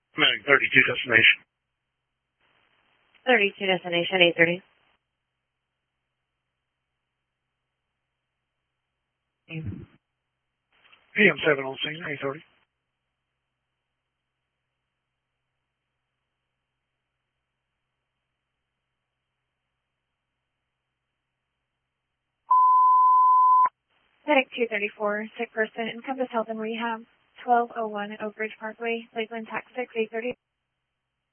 Medic 32 destination. 32 destination, 830. PM7 on scene, 830. Medic 234, sick person, Encompass Health and Rehab, 1201 Oak Ridge Parkway, Lakeland, Tax 6, 830.